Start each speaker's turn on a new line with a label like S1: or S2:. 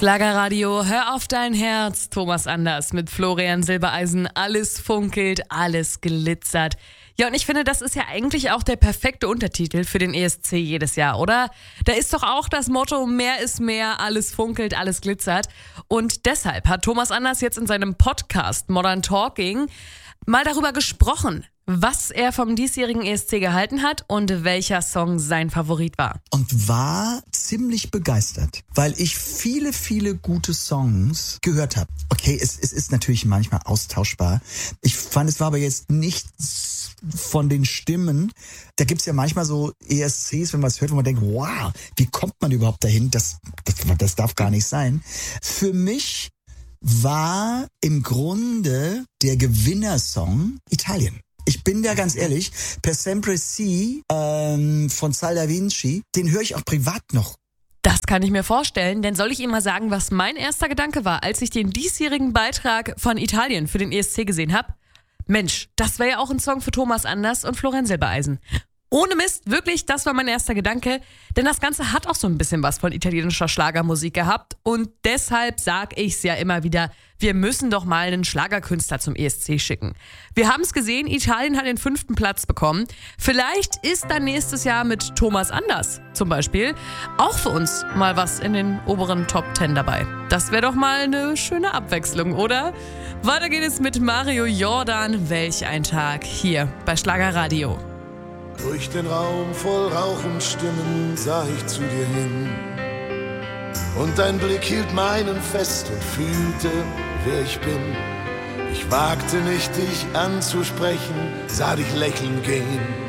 S1: Schlagerradio, hör auf dein Herz. Thomas Anders mit Florian Silbereisen. Alles funkelt, alles glitzert. Ja, und ich finde, das ist ja eigentlich auch der perfekte Untertitel für den ESC jedes Jahr, oder? Da ist doch auch das Motto, mehr ist mehr, alles funkelt, alles glitzert. Und deshalb hat Thomas Anders jetzt in seinem Podcast Modern Talking mal darüber gesprochen, was er vom diesjährigen ESC gehalten hat und welcher Song sein Favorit war.
S2: Und war ziemlich begeistert, weil ich viele, viele gute Songs gehört habe. Okay, es ist natürlich manchmal austauschbar. Ich fand, es war aber jetzt nichts von den Stimmen. Da gibt's ja manchmal so ESCs, wenn man es hört, wo man denkt, wow, wie kommt man überhaupt dahin? Das darf gar nicht sein. Für mich war im Grunde der Gewinnersong Italien. Ich bin da ganz ehrlich, Per Sempre Si von Sal Da Vinci, den höre ich auch privat noch.
S1: Das kann ich mir vorstellen, denn soll ich Ihnen mal sagen, was mein erster Gedanke war, als ich den diesjährigen Beitrag von Italien für den ESC gesehen habe? Mensch, das wäre ja auch ein Song für Thomas Anders und Florian Silbereisen. Ohne Mist, wirklich, das war mein erster Gedanke, denn das Ganze hat auch so ein bisschen was von italienischer Schlagermusik gehabt und deshalb sag ich's ja immer wieder, wir müssen doch mal einen Schlagerkünstler zum ESC schicken. Wir haben es gesehen, Italien hat den 5. Platz bekommen. Vielleicht ist dann nächstes Jahr mit Thomas Anders zum Beispiel auch für uns mal was in den oberen Top 10 dabei. Das wäre doch mal eine schöne Abwechslung, oder? Weiter geht es mit Mario Jordan, welch ein Tag, hier bei Schlagerradio.
S3: Durch den Raum voll Rauch und Stimmen sah ich zu dir hin. Und dein Blick hielt meinen fest und fühlte, wer ich bin. Ich wagte nicht, dich anzusprechen, sah dich lächeln gehen.